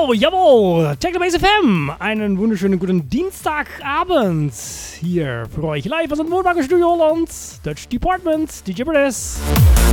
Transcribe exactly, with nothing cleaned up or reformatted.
So, jawohl, Technobase F M. Einen wunderschönen guten Dienstagabend hier für euch live aus dem Wohnwagenstudio Holland. Dutch Department, D J Briss.